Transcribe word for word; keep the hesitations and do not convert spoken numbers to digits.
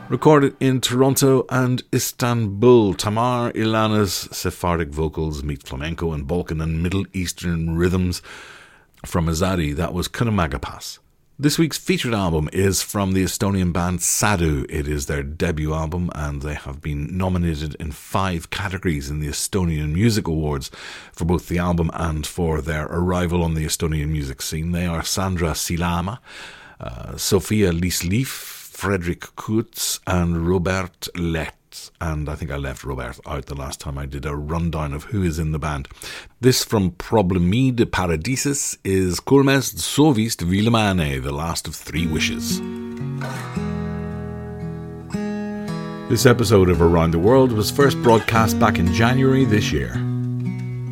Recorded in Toronto and Istanbul, Tamar Ilana's Sephardic vocals meet flamenco and Balkan and Middle Eastern rhythms. From Azadi, that was Kunamagapas. This week's featured album is from the Estonian band Sadu. It is their debut album and they have been nominated in five categories in the Estonian Music Awards for both the album and for their arrival on the Estonian music scene. They are Sandra Silama, uh, Sophia Lieslief, Frederick Kutz and Robert Lett. And I think I left Robert out the last time I did a rundown of who is in the band. This from Problemi de Paradises is Kulmes Sovist Vilemane, the last of three wishes. This episode of Around the World was first broadcast back in January this year.